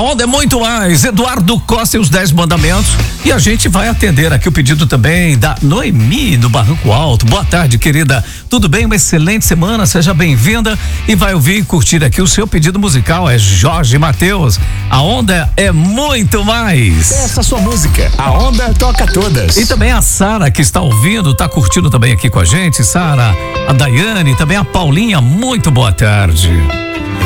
onda é muito mais. Eduardo Costa e os 10 mandamentos. E a gente vai atender aqui o pedido também da Noemi do Barranco Alto. Boa tarde, querida. Tudo bem? Uma excelente semana. Seja bem-vinda e vai ouvir e curtir aqui o seu pedido musical. É Jorge Mateus. A onda é muito mais. Peça sua música. A onda toca todas. E também a Sara que está ouvindo, está curtindo também aqui com a gente. Sara, a Daiane, também a Paulinha. Muito boa tarde.